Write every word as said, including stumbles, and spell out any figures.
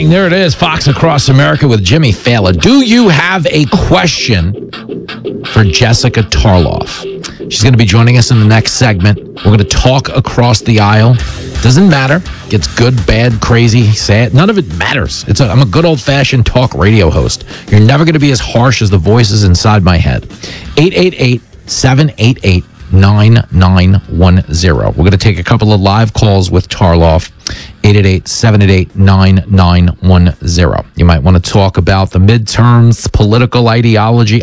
morning. There it is, Fox Across America with Jimmy Fallon. Do you have a question for Jessica Tarloff? She's going to be joining us in the next segment. We're going to talk across the aisle. Doesn't matter. It's good, bad, crazy, sad. None of it matters. It's a, I'm a good old-fashioned talk radio host. You're never going to be as harsh as the voices inside my head. eight eight eight, seven eight eight, nine nine one zero. We're going to take a couple of live calls with Tarloff. eight eight eight, seven eight eight, nine nine one zero. You might want to talk about the midterms, political ideology.